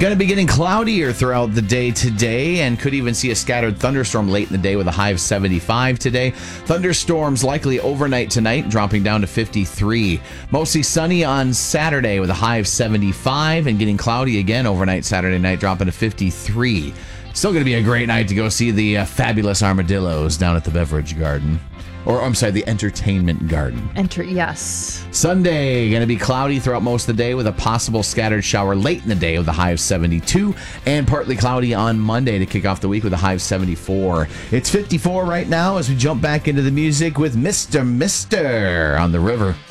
Going to be getting cloudier throughout the day today and could even see a scattered thunderstorm late in the day with a high of 75 today. Thunderstorms likely overnight tonight, dropping down to 53. Mostly sunny on Saturday with a high of 75 and getting cloudy again overnight Saturday night, dropping to 53. Still going to be a great night to go see the fabulous armadillos down at the Beverage Garden. Or, I'm sorry, the Entertainment Garden. Yes. Sunday, going to be cloudy throughout most of the day with a possible scattered shower late in the day with a high of 72. And partly cloudy on Monday to kick off the week with a high of 74. It's 54 right now as we jump back into the music with Mr. on the river.